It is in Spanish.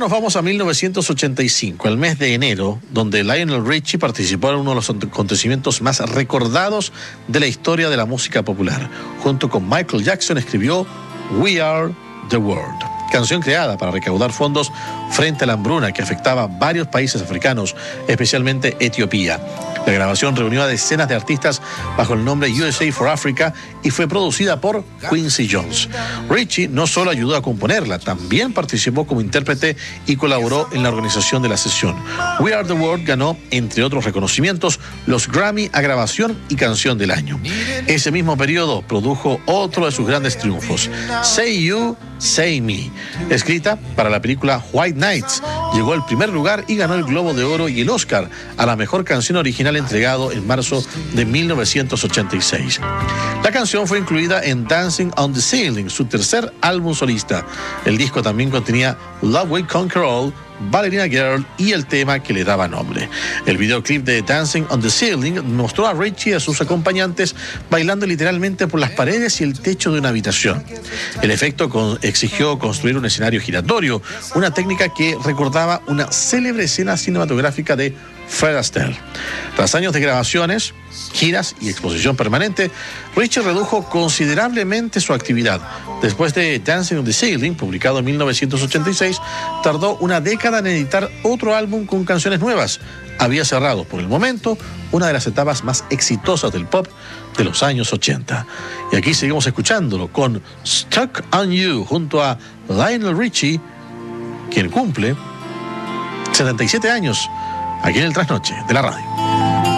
nos vamos a 1985, el mes de enero, donde Lionel Richie participó en uno de los acontecimientos más recordados de la historia de la música popular. Junto con Michael Jackson escribió We Are the World, canción creada para recaudar fondos frente a la hambruna que afectaba a varios países africanos, especialmente Etiopía. La grabación reunió a decenas de artistas bajo el nombre USA for Africa y fue producida por Quincy Jones. Richie no solo ayudó a componerla, también participó como intérprete y colaboró en la organización de la sesión. We Are the World ganó, entre otros reconocimientos, los Grammy a grabación y canción del año. Ese mismo periodo produjo otro de sus grandes triunfos, Say You, Say Me. Escrita para la película White Nights, llegó al primer lugar y ganó el Globo de Oro y el Oscar a la mejor canción original, entregado en marzo de 1986. La canción fue incluida en Dancing on the Ceiling, su tercer álbum solista. El disco también contenía Love Will Conquer All, Ballerina Girl y el tema que le daba nombre. El videoclip de Dancing on the Ceiling mostró a Richie y a sus acompañantes bailando literalmente por las paredes y el techo de una habitación. El efecto exigió construir un escenario giratorio, una técnica que recordaba una célebre escena cinematográfica de Fred Astaire. Tras años de grabaciones, giras y exposición permanente, Richie redujo considerablemente su actividad. Después de Dancing on the Ceiling, publicado en 1986, tardó una década en editar otro álbum con canciones nuevas. Había cerrado, por el momento, una de las etapas más exitosas del pop de los años 80. Y aquí seguimos escuchándolo con Stuck on You, junto a Lionel Richie, quien cumple 77 años aquí en el Trasnoche de la radio.